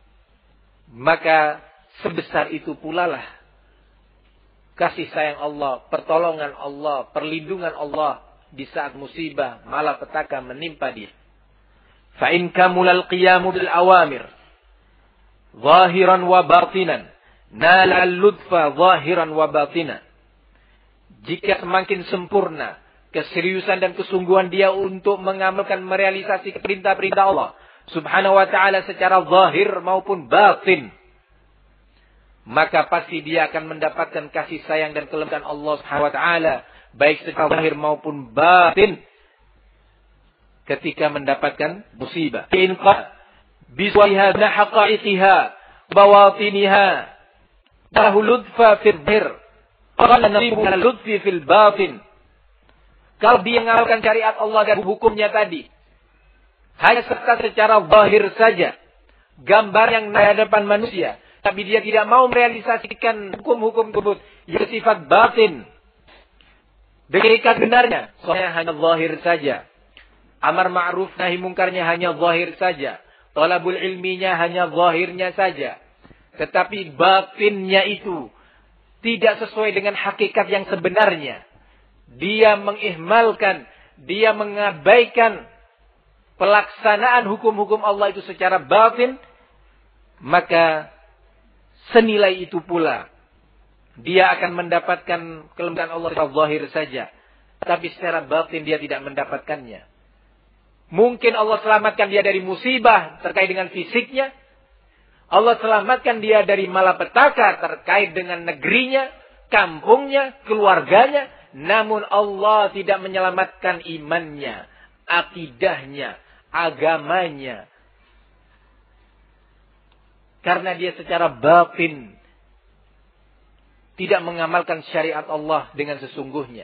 maka sebesar itu pula lah kasih sayang Allah, pertolongan Allah, perlindungan Allah di saat musibah, malapetaka menimpa dia. Fa in kamulal qiyamu bil awamir zahiran wa batinan nala al-ludfa zahiran wa batinan. Jika semakin sempurna keseriusan dan kesungguhan dia untuk mengamalkan, merealisasi perintah-perintah Allah Subhanahu wa taala secara zahir maupun batin, maka pasti dia akan mendapatkan kasih sayang dan kelembutan Allah Subhanahu wa taala baik secara zahir maupun batin ketika mendapatkan musibah. In qa biswaha haqa'iqiha bawatiniha lahu ludfa fil dhir qala nasibu al-ludfi fil batin. Kalau dia mengamalkan syariat Allah dan hukumnya tadi hanya secara zahir saja, gambar yang di hadapan manusia, tapi dia tidak mau merealisasikan hukum-hukum tersebut yang bersifat batin, berikat benarnya, soalnya hanya zahir saja. Amar ma'ruf nahi mungkarnya hanya zahir saja. Talabul ilminya hanya zahirnya saja. Tetapi batinnya itu tidak sesuai dengan hakikat yang sebenarnya. Dia mengihmalkan, dia mengabaikan pelaksanaan hukum-hukum Allah itu secara batin, maka senilai itu pula dia akan mendapatkan kelembutan Allah secara zahir saja, tapi secara batin dia tidak mendapatkannya. Mungkin Allah selamatkan dia dari musibah terkait dengan fisiknya, Allah selamatkan dia dari malapetaka terkait dengan negerinya, kampungnya, keluarganya, namun Allah tidak menyelamatkan imannya, akidahnya, agamanya. Karena dia secara batin tidak mengamalkan syariat Allah dengan sesungguhnya.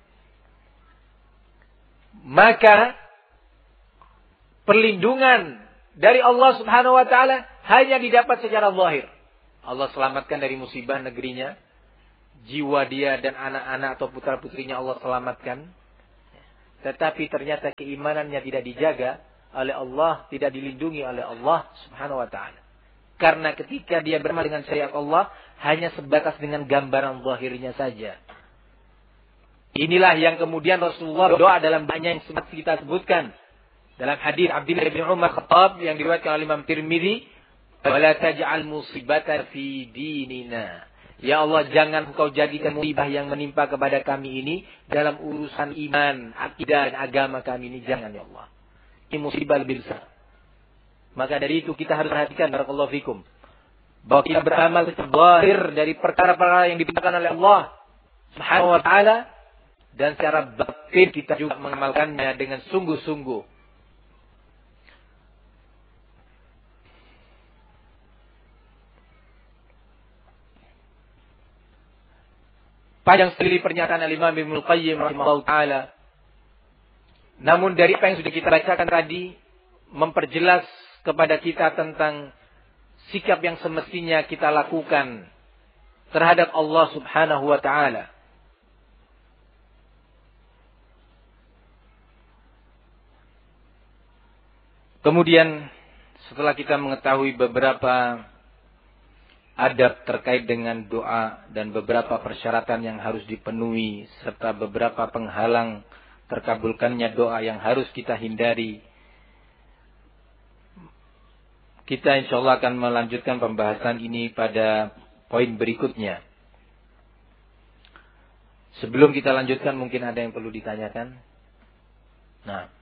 Maka perlindungan dari Allah Subhanahu wa taala hanya didapat secara zahir. Allah selamatkan dari musibah negerinya. jiwa dia dan anak-anak atau putra-putrinya Allah selamatkan. Tetapi ternyata keimanannya tidak dijaga oleh Allah, tidak dilindungi oleh Allah Subhanahu wa taala. Karena ketika dia beramal dengan syariat Allah hanya sebatas dengan gambaran zahirnya saja. Inilah yang kemudian Rasulullah doa dalam banyak yang sempat kita sebutkan. Dalam hadis Abdullah bin Umar Khattab yang diriwayatkan oleh Imam Tirmidzi, "Wala taj'al musibatan fi dinina." Ya Allah, jangan Engkau jadikan musibah yang menimpa kepada kami ini dalam urusan iman, akidah dan agama kami ini, jangan ya Allah. Ini musibah lebih besar. Maka dari itu kita harus perhatikan, barakallahu fikum, bahwa kita beramal zahir dari perkara-perkara yang diperintahkan oleh Allah Subhanahu wa taala, dan secara batin kita juga mengamalkannya dengan sungguh-sungguh. Panjang sekali pernyataan Al-Imam Ibnul Qayyim rahimahullah ta'ala. Namun dari apa yang sudah kita bacakan tadi, memperjelas kepada kita tentang sikap yang semestinya kita lakukan terhadap Allah Subhanahu wa ta'ala. Kemudian setelah kita mengetahui beberapa adab terkait dengan doa dan beberapa persyaratan yang harus dipenuhi serta beberapa penghalang terkabulkannya doa yang harus kita hindari, kita insyaallah akan melanjutkan pembahasan ini pada poin berikutnya. Sebelum kita lanjutkan, mungkin ada yang perlu ditanyakan. Nah,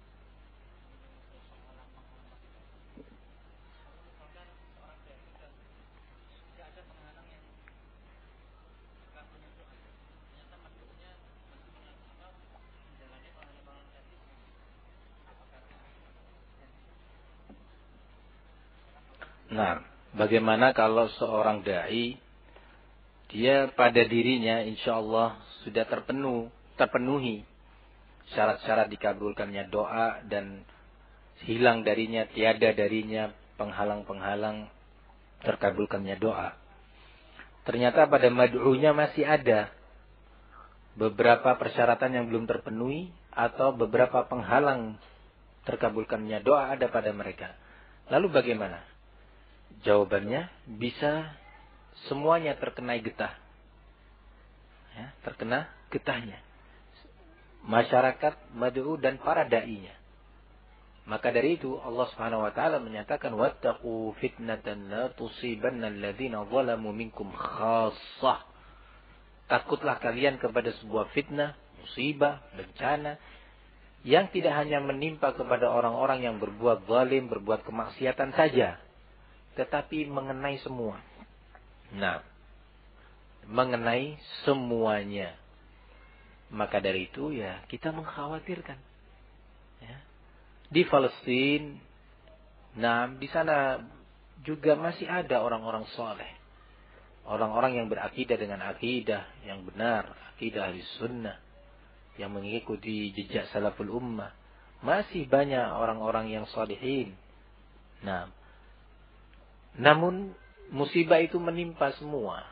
bagaimana kalau seorang dai, dia pada dirinya insya Allah sudah terpenuhi syarat-syarat dikabulkannya doa dan hilang darinya, tiada darinya penghalang-penghalang terkabulkannya doa. Ternyata pada mad'unya masih ada beberapa persyaratan yang belum terpenuhi atau beberapa penghalang terkabulkannya doa ada pada mereka. Lalu bagaimana? Jawabannya, bisa semuanya terkena getah. Ya, terkena getahnya. Masyarakat, mad'u dan para da'inya. Maka dari itu Allah Subhanahu wa taala menyatakan, wattaqu fitnatan la tusibanna alladziina zalamu minkum khassah. Takutlah kalian kepada sebuah fitnah, musibah, bencana yang tidak hanya menimpa kepada orang-orang yang berbuat zalim, berbuat kemaksiatan saja, tetapi mengenai semua. Nah, mengenai semuanya. Maka dari itu ya kita mengkhawatirkan. Ya. Di Palestina, di sana juga masih ada orang-orang soleh. Orang-orang yang berakidah dengan akidah yang benar, akidah ahli sunnah, yang mengikuti jejak salaful ummah. Masih banyak orang-orang yang salihin. Nah, namun musibah itu menimpa semua.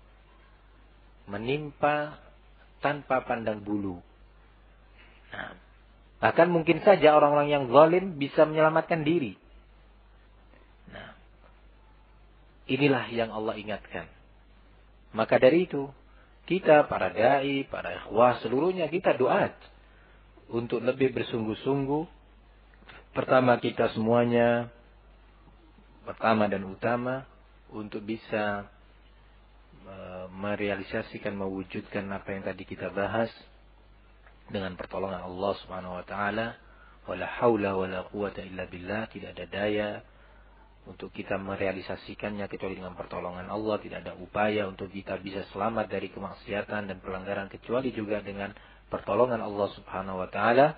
Menimpa tanpa pandang bulu. Nah, bahkan mungkin saja orang-orang yang zalim bisa menyelamatkan diri. Nah, inilah yang Allah ingatkan. Maka dari itu, kita para dai, para ikhwah seluruhnya kita doa untuk lebih bersungguh-sungguh. Pertama kita semuanya, pertama dan utama, untuk bisa merealisasikan, mewujudkan apa yang tadi kita bahas dengan pertolongan Allah Subhanahu wa taala. Wala haula wala quwata illa billah, tidak ada daya untuk kita merealisasikannya kecuali dengan pertolongan Allah. Tidak ada upaya untuk kita bisa selamat dari kemaksiatan dan pelanggaran kecuali juga dengan pertolongan Allah Subhanahu wa taala.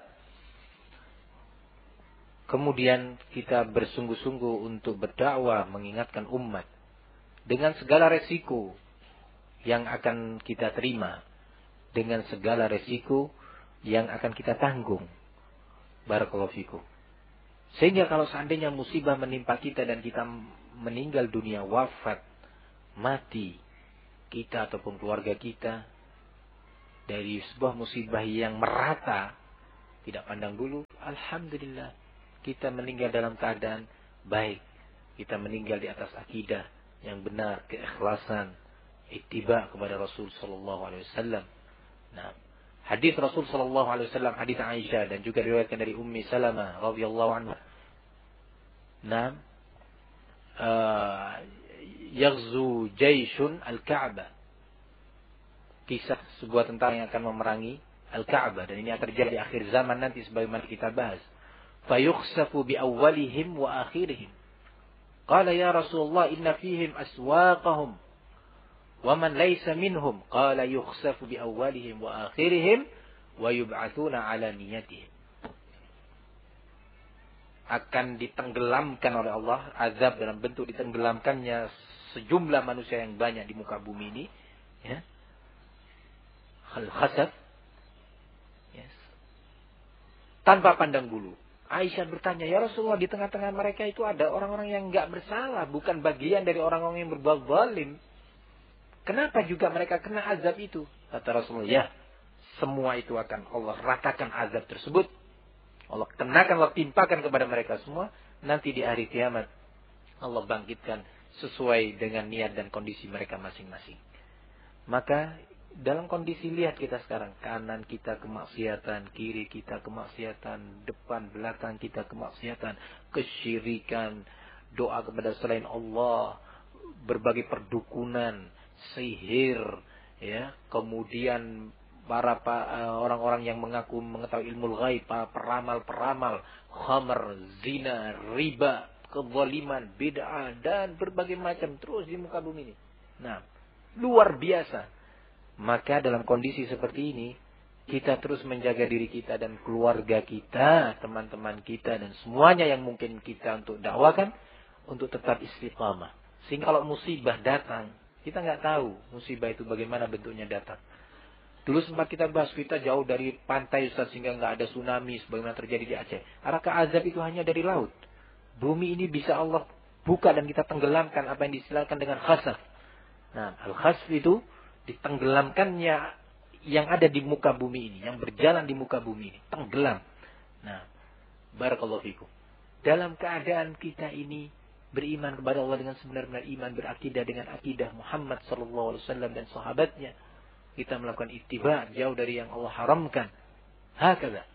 Kemudian kita bersungguh-sungguh untuk berdakwah, mengingatkan umat dengan segala resiko yang akan kita terima, dengan segala resiko yang akan kita tanggung. Barakallahu fikum. Sehingga kalau seandainya musibah menimpa kita dan kita meninggal dunia, wafat, mati, kita ataupun keluarga kita dari sebuah musibah yang merata, tidak pandang bulu, alhamdulillah kita meninggal dalam keadaan baik. Kita meninggal di atas akidah yang benar, keikhlasan, ittiba kepada Rasul sallallahu alaihi wasallam. Nah, hadis Rasul sallallahu alaihi wasallam, hadis Aisyah dan juga diriwayatkan dari Ummi Salamah radhiyallahu anha. Nah, yaghzu jayshun al-Ka'bah. Kisah sebuah tentara yang akan memerangi Al-Ka'bah, dan ini akan terjadi di akhir zaman nanti sebagaimana kita bahas. Fayukhsafu bi awwalihim wa akhirihim. Qala ya Rasulullah inna fihim aswaqahum wa man laysa minhum. Qala yukhsafu bi awwalihim wa akhirihim wa yub'atsuna ala niyatihim. Akan ditenggelamkan oleh Allah, azab dalam bentuk ditenggelamkannya sejumlah manusia yang banyak di muka bumi ini, ya. Al-khasaf, yes. Tanpa pandang bulu. Aisyah bertanya, ya Rasulullah, di tengah-tengah mereka itu ada orang-orang yang enggak bersalah, bukan bagian dari orang-orang yang berbuat zalim. Kenapa juga mereka kena azab itu? Kata Rasulullah, ya, semua itu akan Allah ratakan azab tersebut. Allah kenakan, Allah timpakan kepada mereka semua. Nanti di hari kiamat Allah bangkitkan sesuai dengan niat dan kondisi mereka masing-masing. Maka dalam kondisi lihat kita sekarang, kanan kita kemaksiatan, kiri kita kemaksiatan, depan belakang kita kemaksiatan, kesyirikan, doa kepada selain Allah, berbagai perdukunan, sihir, ya, kemudian para orang-orang yang mengaku mengetahui ilmu ghaib, peramal-peramal, khamr, zina, riba, kezaliman, bid'ah, dan berbagai macam terus di muka bumi ini. Nah, luar biasa. Maka dalam kondisi seperti ini, kita terus menjaga diri kita dan keluarga kita, teman-teman kita, dan semuanya yang mungkin kita untuk dakwakan, untuk tetap istiqamah. Sehingga kalau musibah datang, kita nggak tahu musibah itu bagaimana bentuknya datang. Dulu sempat kita bahas, kita jauh dari pantai Ustaz, sehingga nggak ada tsunami sebagaimana terjadi di Aceh. Adakah azab itu hanya dari laut? Bumi ini bisa Allah buka dan kita tenggelamkan, apa yang disilakan dengan khasaf. Nah, al-khasf itu ditenggelamkannya yang ada di muka bumi ini, yang berjalan di muka bumi ini, tenggelam. Nah, barakallahu fikum. Dalam keadaan kita ini beriman kepada Allah dengan sebenar-benar iman, berakidah dengan akidah Muhammad sallallahu alaihi wasallam dan sahabatnya, kita melakukan ittiba jauh dari yang Allah haramkan. Hakala.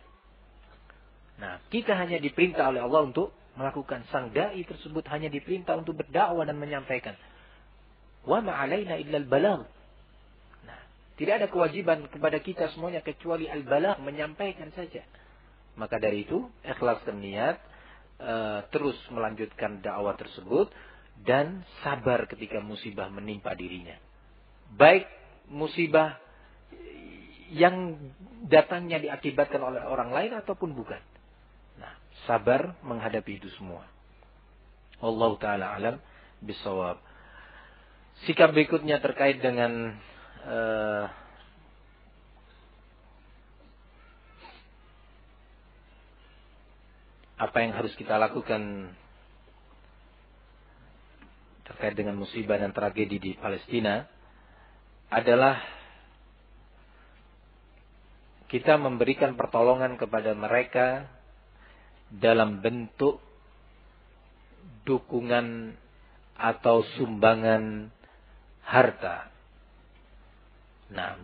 Nah, kita hanya diperintah oleh Allah untuk melakukan, sang dai tersebut hanya diperintah untuk berdakwah dan menyampaikan. Wa ma 'alaina illa al-balagh. Tidak ada kewajiban kepada kita semuanya kecuali al-balagh, menyampaikan saja. Maka dari itu, ikhlaskan niat, terus melanjutkan dakwah tersebut, dan sabar ketika musibah menimpa dirinya. Baik musibah yang datangnya diakibatkan oleh orang lain ataupun bukan. Nah, sabar menghadapi itu semua. Wallahu ta'ala alam bisawab. Sikap berikutnya terkait dengan apa yang harus kita lakukan terkait dengan musibah dan tragedi di Palestina adalah kita memberikan pertolongan kepada mereka dalam bentuk dukungan atau sumbangan harta. Nah,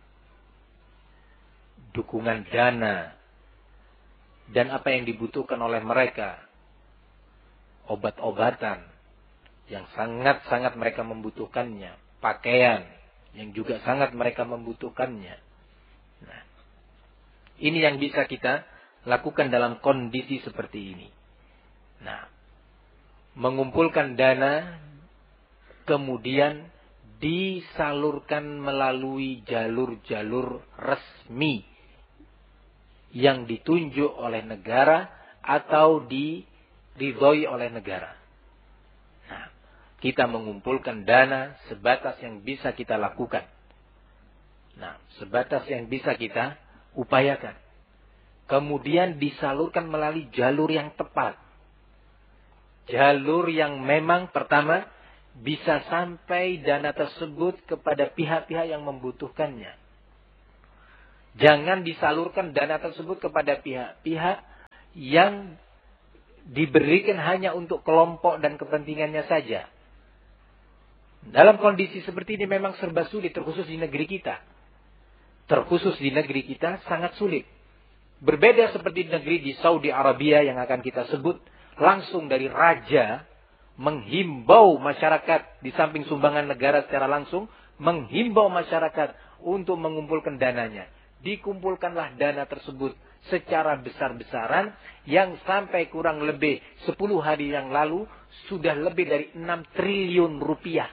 dukungan dana dan apa yang dibutuhkan oleh mereka, obat-obatan yang sangat-sangat mereka membutuhkannya, pakaian yang juga sangat mereka membutuhkannya. Nah, ini yang bisa kita lakukan dalam kondisi seperti ini. Nah, mengumpulkan dana kemudian disalurkan melalui jalur-jalur resmi yang ditunjuk oleh negara atau diridhoi oleh negara. Nah, kita mengumpulkan dana sebatas yang bisa kita lakukan. Nah, sebatas yang bisa kita upayakan. Kemudian disalurkan melalui jalur yang tepat. Jalur yang memang pertama bisa sampai dana tersebut kepada pihak-pihak yang membutuhkannya. Jangan disalurkan dana tersebut kepada pihak-pihak yang diberikan hanya untuk kelompok dan kepentingannya saja. Dalam kondisi seperti ini memang serba sulit, terkhusus di negeri kita. Terkhusus di negeri kita sangat sulit. Berbeda seperti negeri di Saudi Arabia yang akan kita sebut, langsung dari raja menghimbau masyarakat, di samping sumbangan negara secara langsung, menghimbau masyarakat untuk mengumpulkan dananya. Dikumpulkanlah dana tersebut secara besar-besaran, yang sampai kurang lebih 10 hari yang lalu sudah lebih dari 6 triliun rupiah.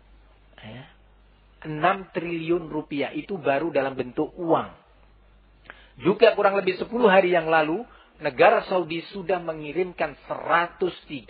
6 triliun rupiah itu baru dalam bentuk uang. Juga kurang lebih 10 hari yang lalu, negara Saudi sudah mengirimkan 132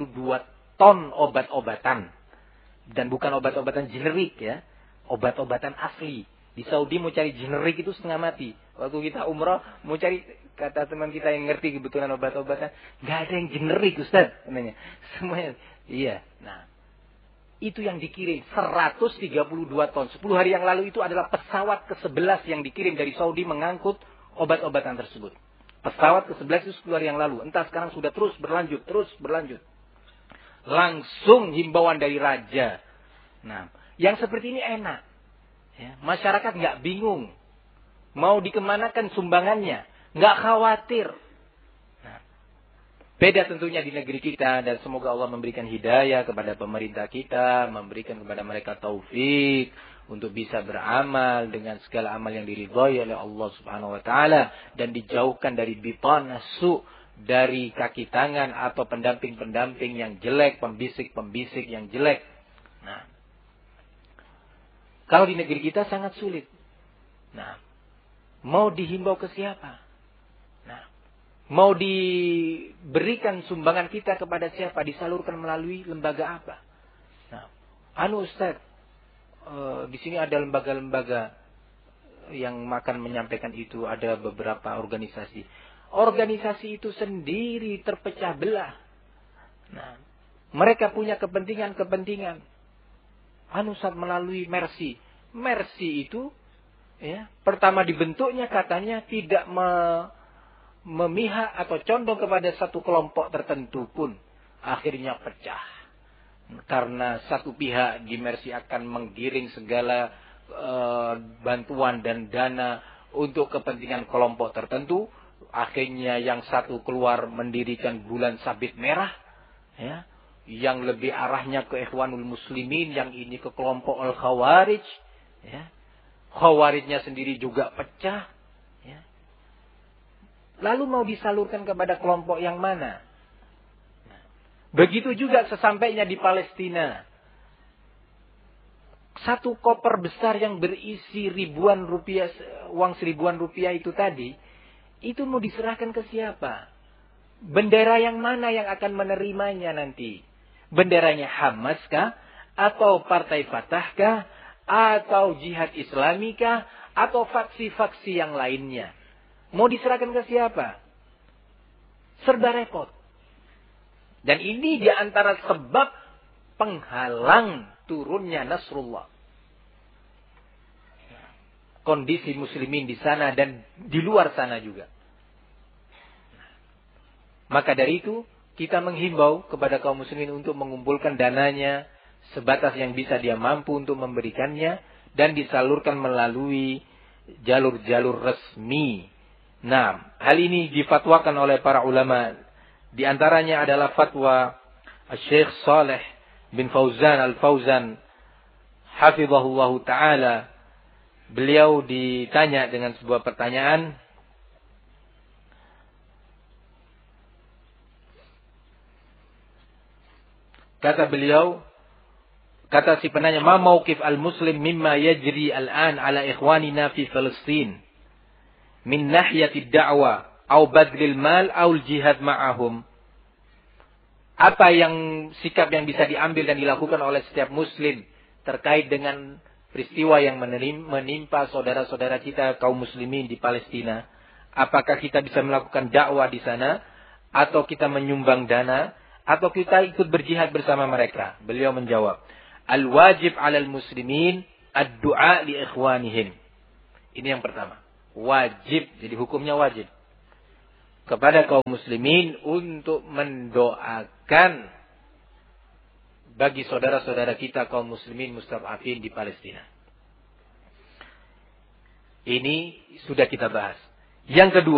ton obat-obatan. Dan bukan obat-obatan generik ya. Obat-obatan asli. Di Saudi mau cari generik itu setengah mati. Waktu kita umrah mau cari, kata teman kita yang ngerti kebetulan obat-obatan, nggak ada yang generik Ustaz. Semuanya. Iya. Nah, itu yang dikirim 132 ton. 10 hari yang lalu itu adalah pesawat ke-11 yang dikirim dari Saudi mengangkut obat-obatan tersebut. Pesawat ke-11 itu 10 hari yang lalu. Entah sekarang sudah terus berlanjut. Langsung himbauan dari raja. Nah, yang seperti ini enak. Ya, masyarakat nggak bingung. Mau dikemanakan sumbangannya. Nggak khawatir. Nah, beda tentunya di negeri kita. Dan semoga Allah memberikan hidayah kepada pemerintah kita. Memberikan kepada mereka taufik untuk bisa beramal dengan segala amal yang diridhai oleh Allah Subhanahu wa taala, dan dijauhkan dari bitanah su, dari kaki tangan atau pendamping-pendamping yang jelek, pembisik-pembisik yang jelek. Nah, kalau di negeri kita sangat sulit. Nah, mau dihimbau ke siapa? Nah, mau diberikan sumbangan kita kepada siapa? Disalurkan melalui lembaga apa? Nah, Ustaz, di sini ada lembaga-lembaga yang akan menyampaikan itu, ada beberapa organisasi. Organisasi itu sendiri terpecah belah. Nah, mereka punya kepentingan-kepentingan. Saat melalui Mercy. Mercy itu, ya, pertama dibentuknya katanya tidak memihak atau condong kepada satu kelompok tertentu pun. Akhirnya pecah. Karena satu pihak di Mercy akan menggiring segala bantuan dan dana untuk kepentingan kelompok tertentu. Akhirnya yang satu keluar mendirikan bulan sabit merah, ya, yang lebih arahnya ke Ikhwanul Muslimin, yang ini ke kelompok Al-Khawarij, ya. Khawarijnya sendiri juga pecah, ya. Lalu mau disalurkan kepada kelompok yang mana? Begitu juga sesampainya di Palestina. Satu koper besar yang berisi ribuan rupiah, uang seribuan rupiah itu tadi, itu mau diserahkan ke siapa? Bendera yang mana yang akan menerimanya nanti? Benderanya Hamas kah? Atau Partai Fatah kah? Atau Jihad Islami kah? Atau faksi-faksi yang lainnya? Mau diserahkan ke siapa? Serba repot. Dan ini diantara sebab penghalang turunnya Nasrullah. Kondisi muslimin di sana dan di luar sana juga. Maka dari itu, kita menghimbau kepada kaum muslimin untuk mengumpulkan dananya sebatas yang bisa dia mampu untuk memberikannya, dan disalurkan melalui jalur-jalur resmi. Nah, hal ini difatwakan oleh para ulama. Di antaranya adalah fatwa Syekh Saleh bin Fauzan Al-Fauzan hafizahullahu ta'ala. Beliau ditanya dengan sebuah pertanyaan. Kata beliau, kata si penanya, ma mauqif al-muslim mimma yajri al-an ala ikhwanina fi Palestin min nahyati da'wa au badlil mal au jihad ma'ahum. Apa sikap yang bisa diambil dan dilakukan oleh setiap muslim terkait dengan peristiwa yang menimpa saudara-saudara kita kaum muslimin di Palestina? Apakah kita bisa melakukan dakwah di sana, atau kita menyumbang dana, atau kita ikut berjihad bersama mereka? Beliau menjawab, al-wajib 'alal muslimin ad-du'a li ikhwanihim. Ini yang pertama. Wajib, jadi hukumnya wajib. Kepada kaum muslimin untuk mendoakan bagi saudara-saudara kita kaum muslimin mustad'afin di Palestina. Ini sudah kita bahas. Yang kedua,